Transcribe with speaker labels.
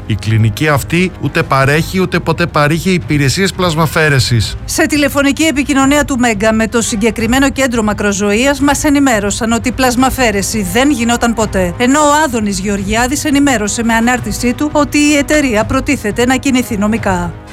Speaker 1: Η κλινική αυτή ούτε παρέχει ούτε ποτέ παρήχε υπηρεσίες πλασμαφαίρεσης.
Speaker 2: Σε τηλεφωνική επικοινωνία του Μέγκα με το συγκεκριμένο κέντρο μακροζωίας μας ενημέρωσαν ότι η πλασμαφαίρεση δεν γινόταν ποτέ. Ενώ ο Άδωνης Γεωργιάδης ενημέρωσε με ανάρτησή του ότι η εταιρεία προτίθεται να κινηθεί νομικά.